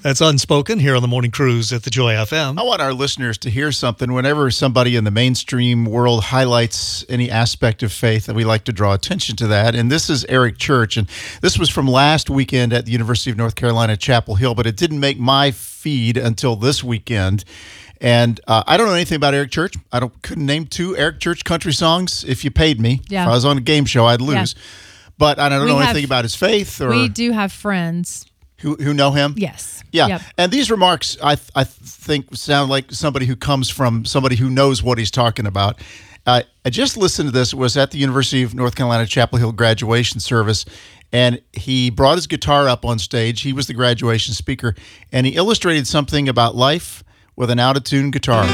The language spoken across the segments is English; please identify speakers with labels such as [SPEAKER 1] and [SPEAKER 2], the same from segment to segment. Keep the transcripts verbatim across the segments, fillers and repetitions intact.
[SPEAKER 1] That's Unspoken here on the Morning Cruise at the Joy F M.
[SPEAKER 2] I want our listeners to hear something. Whenever somebody in the mainstream world highlights any aspect of faith, that we like to draw attention to that. And this is Eric Church. And this was from last weekend at the University of North Carolina, Chapel Hill, but it didn't make my feed until this weekend. And uh, I don't know anything about Eric Church. I don't couldn't name two Eric Church country songs if you paid me.
[SPEAKER 3] Yeah.
[SPEAKER 2] If I was on a game show, I'd lose.
[SPEAKER 3] Yeah.
[SPEAKER 2] But I don't
[SPEAKER 3] We
[SPEAKER 2] know
[SPEAKER 3] have-
[SPEAKER 2] anything about his faith or
[SPEAKER 3] We do have friends.
[SPEAKER 2] who who know him.
[SPEAKER 3] Yes.
[SPEAKER 2] Yeah,
[SPEAKER 3] Yep.
[SPEAKER 2] and these remarks, I th- I think, sound like somebody who comes from somebody who knows what he's talking about. Uh, I just listened to this. It was at the University of North Carolina Chapel Hill graduation service, and he brought his guitar up on stage. He was the graduation speaker, and he illustrated something about life with an out-of-tune guitar.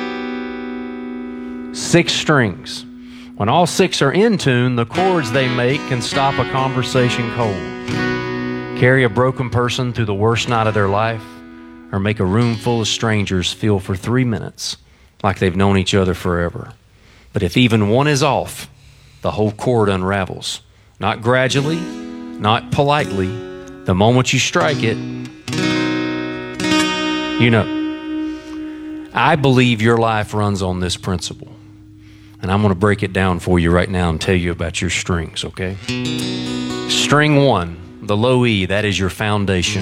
[SPEAKER 4] Six strings. When all six are in tune, the chords they make can stop a conversation cold. Carry a broken person through the worst night of their life, or make a room full of strangers feel for three minutes like they've known each other forever. But if even one is off, the whole chord unravels. Not gradually, not politely. The moment you strike it, you know. I believe your life runs on this principle. And I'm going to break it down for you right now and tell you about your strings, okay? String one. The low E, that is your foundation.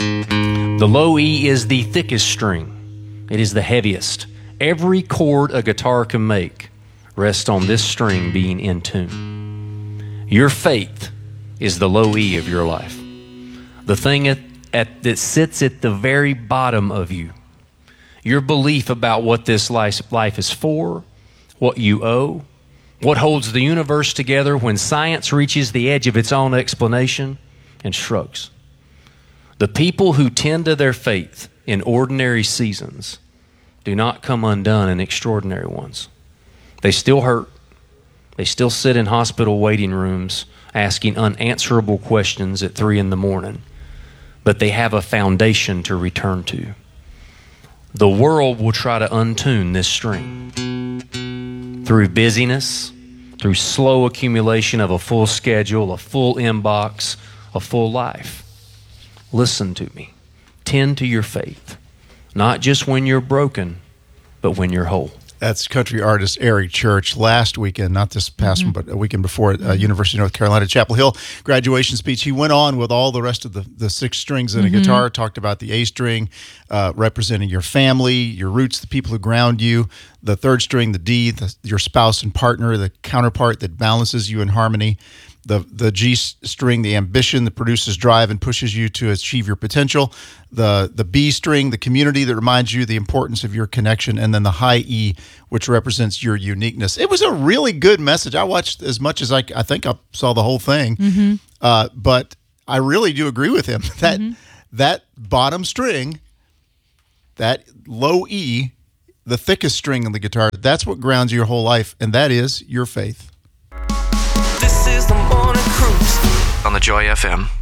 [SPEAKER 4] The low E is the thickest string. It is the heaviest. Every chord a guitar can make rests on this string being in tune. Your faith is the low E of your life. The thing at, at, that sits at the very bottom of you. Your belief about what this life, life is for, what you owe, what holds the universe together when science reaches the edge of its own explanation and shrugs. The people who tend to their faith in ordinary seasons do not come undone in extraordinary ones. They still hurt. They still sit in hospital waiting rooms asking unanswerable questions at three in the morning, but they have a foundation to return to. The world will try to untune this string through busyness, through slow accumulation of a full schedule, a full inbox, a full life. Listen to me. Tend to your faith, not just when you're broken, but when you're whole.
[SPEAKER 2] That's country artist Eric Church last weekend, not this past mm-hmm. one, but a weekend before at uh, University of North Carolina, Chapel Hill graduation speech. He went on with all the rest of the, the six strings in mm-hmm. a guitar, talked about the A string, uh, representing your family, your roots, the people who ground you, the third string, the D, the, your spouse and partner, the counterpart that balances you in harmony, the the G string, the ambition that produces drive and pushes you to achieve your potential, the the B string, the community that reminds you the importance of your connection, and then the high E, which represents your uniqueness. It was a really good message. I watched as much as I, I think I saw the whole thing, mm-hmm. uh, but I really do agree with him that mm-hmm. that bottom string, that low E, the thickest string on the guitar, that's what grounds your whole life, and that is your faith.
[SPEAKER 5] This is the Morning Cruise on the Joy F M.